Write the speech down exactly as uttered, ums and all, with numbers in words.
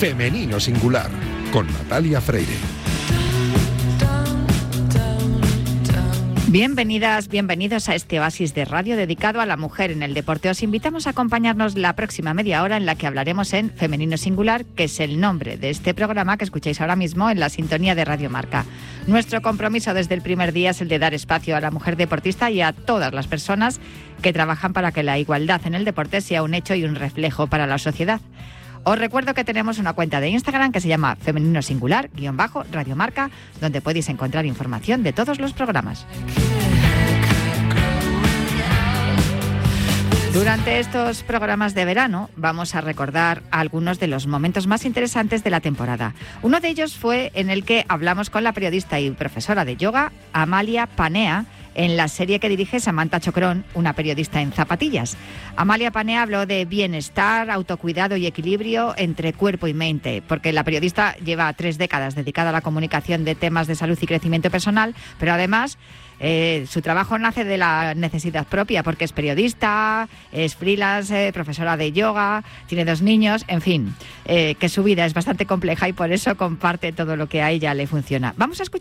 Femenino Singular, con Natalia Freire. Bienvenidas, bienvenidos a este oasis de radio dedicado a la mujer en el deporte. Os invitamos a acompañarnos la próxima media hora en la que hablaremos en Femenino Singular, que es el nombre de este programa que escucháis ahora mismo en la sintonía de Radio Marca. Nuestro compromiso desde el primer día es el de dar espacio a la mujer deportista y a todas las personas que trabajan para que la igualdad en el deporte sea un hecho y un reflejo para la sociedad. Os recuerdo que tenemos una cuenta de Instagram que se llama Femenino Singular, guión bajo, Radio Marca, donde podéis encontrar información de todos los programas. Durante estos programas de verano vamos a recordar algunos de los momentos más interesantes de la temporada. Uno de ellos fue en el que hablamos con la periodista y profesora de yoga, Amalia Panea, en la serie que dirige Samantha Chocrón, una periodista en zapatillas. Amalia Panea habló de bienestar, autocuidado y equilibrio entre cuerpo y mente, porque la periodista lleva tres décadas dedicada a la comunicación de temas de salud y crecimiento personal, pero además eh, su trabajo nace de la necesidad propia, porque es periodista, es freelance, eh, profesora de yoga, tiene dos niños, en fin, eh, que su vida es bastante compleja y por eso comparte todo lo que a ella le funciona. Vamos a escuchar